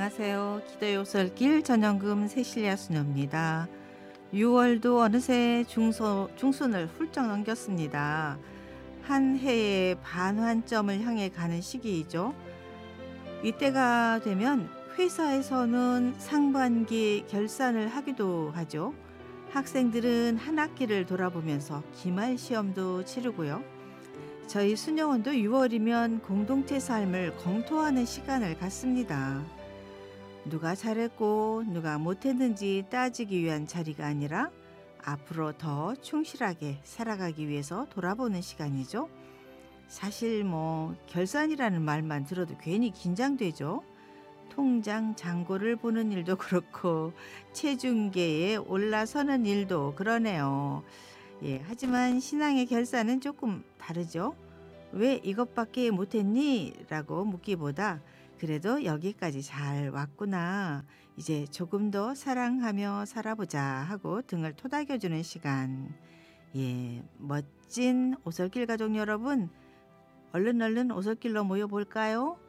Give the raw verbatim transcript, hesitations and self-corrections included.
안녕하세요. 기도의 오솔길 전영금 세실리아 수녀입니다. 유월도 어느새 중소, 중순을 훌쩍 넘겼습니다. 한 해의 반환점을 향해 가는 시기이죠. 이때가 되면 회사에서는 상반기 결산을 하기도 하죠. 학생들은 한 학기를 돌아보면서 기말 시험도 치르고요. 저희 수녀원도 유월이면 공동체 삶을 검토하는 시간을 갖습니다. 누가 잘했고 누가 못했는지 따지기 위한 자리가 아니라 앞으로 더 충실하게 살아가기 위해서 돌아보는 시간이죠. 사실 뭐 결산이라는 말만 들어도 괜히 긴장되죠. 통장 잔고를 보는 일도 그렇고 체중계에 올라서는 일도 그러네요. 예, 하지만 신앙의 결산은 조금 다르죠. 왜 이것밖에 못했니? 라고 묻기보다 그래도 여기까지 잘 왔구나. 이제 조금 더 사랑하며 살아보자 하고 등을 토닥여주는 시간. 예, 멋진 오솔길 가족 여러분, 얼른 얼른 오솔길로 모여볼까요?